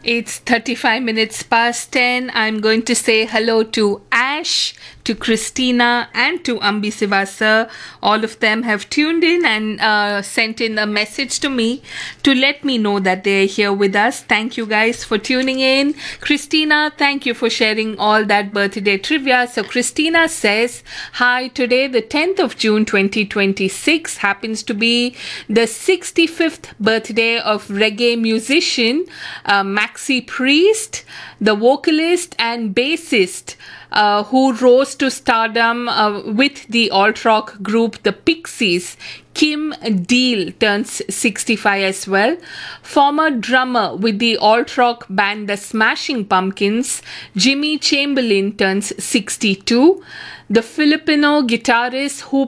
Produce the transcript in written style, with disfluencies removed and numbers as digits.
It's 35 minutes past 10. I'm going to say hello to Ash, to Christina, and to Ambi Sivasa. All of them have tuned in and sent in a message to me to let me know that they're here with us. Thank you guys for tuning in. Christina, thank you for sharing all that birthday trivia. So, Christina says, hi, today, the 10th of June 2026, happens to be the 65th birthday of reggae musician Maxi Priest, the vocalist and bassist who rose to stardom with the alt-rock group The Pixies. Kim Deal turns 65 as well. Former drummer with the alt-rock band The Smashing Pumpkins, Jimmy Chamberlin, turns 62. The Filipino guitarist who